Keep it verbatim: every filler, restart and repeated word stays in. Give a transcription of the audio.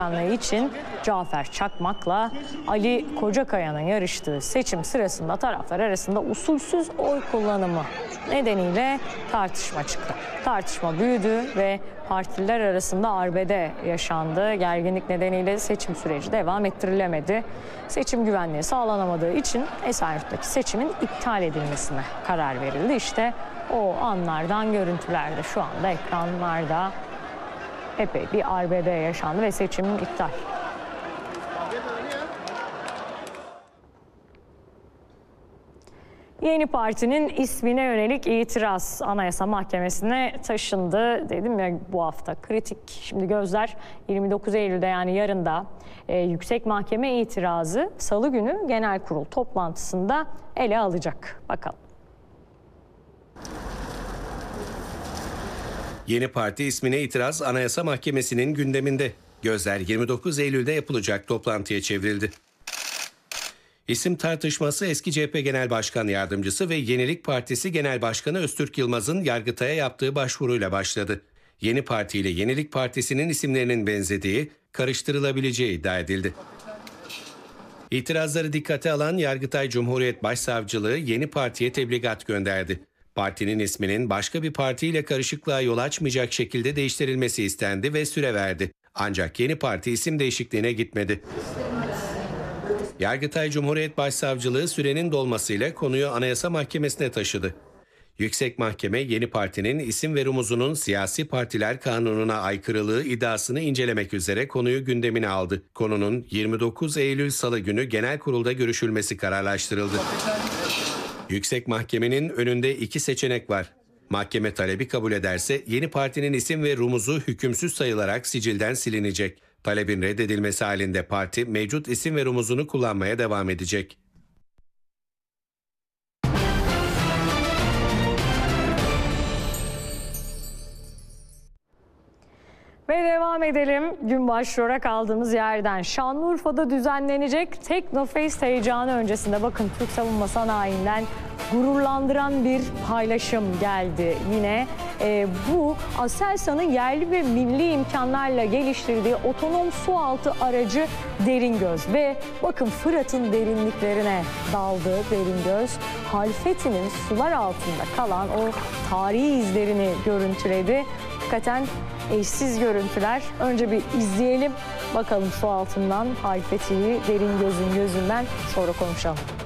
için Cafer Çakmak'la Ali Kocakaya'nın yarıştığı seçim sırasında taraflar arasında usulsüz oy kullanımı nedeniyle tartışma çıktı. Tartışma büyüdü ve partiler arasında arbede yaşandı. Gerginlik nedeniyle seçim süreci devam ettirilemedi. Seçim güvenliği sağlanamadığı için Esenyurt'taki seçimin iptal edilmesine karar verildi. İşte o anlardan görüntüler de şu anda ekranlarda. Epey bir arbede yaşandı ve seçim iptal. Yeni partinin ismine yönelik itiraz Anayasa Mahkemesi'ne taşındı. Dedim ya bu hafta kritik. Şimdi gözler yirmi dokuz Eylül'de yani yarın da e, Yüksek Mahkeme itirazı Salı günü Genel Kurul toplantısında ele alacak. Bakalım. Yeni parti ismine itiraz Anayasa Mahkemesi'nin gündeminde. Gözler yirmi dokuz Eylül'de yapılacak toplantıya çevrildi. İsim tartışması eski C H P Genel Başkan Yardımcısı ve Yenilik Partisi Genel Başkanı Öztürk Yılmaz'ın Yargıtay'a yaptığı başvuruyla başladı. Yeni Parti ile Yenilik Partisi'nin isimlerinin benzediği, karıştırılabileceği iddia edildi. İtirazları dikkate alan Yargıtay Cumhuriyet Başsavcılığı Yeni Parti'ye tebligat gönderdi. Partinin isminin başka bir partiyle karışıklığa yol açmayacak şekilde değiştirilmesi istendi ve süre verdi. Ancak Yeni Parti isim değişikliğine gitmedi. Yargıtay Cumhuriyet Başsavcılığı sürenin dolmasıyla konuyu Anayasa Mahkemesi'ne taşıdı. Yüksek Mahkeme Yeni Parti'nin isim ve rumuzunun siyasi partiler kanununa aykırılığı iddiasını incelemek üzere konuyu gündemine aldı. Konunun yirmi dokuz Eylül Salı günü Genel Kurul'da görüşülmesi kararlaştırıldı. Yüksek Mahkemenin önünde iki seçenek var. Mahkeme talebi kabul ederse Yeni Parti'nin isim ve rumuzu hükümsüz sayılarak sicilden silinecek. Talebin reddedilmesi halinde parti mevcut isim ve rumuzunu kullanmaya devam edecek. Ve devam edelim gün başlığına kaldığımız yerden. Şanlıurfa'da düzenlenecek Teknofest heyecanı öncesinde bakın Türk savunma sanayinden gururlandıran bir paylaşım geldi. Yine e, bu Aselsan'ın yerli ve milli imkanlarla geliştirdiği otonom sualtı aracı Deringöz. Ve bakın Fırat'ın derinliklerine daldı Deringöz. Halfeti'nin sular altında kalan o tarihi izlerini görüntüledi. Hakikaten eşsiz görüntüler. Önce bir izleyelim bakalım su altından Halfeti'yi Deringöz'ün gözünden, sonra konuşalım.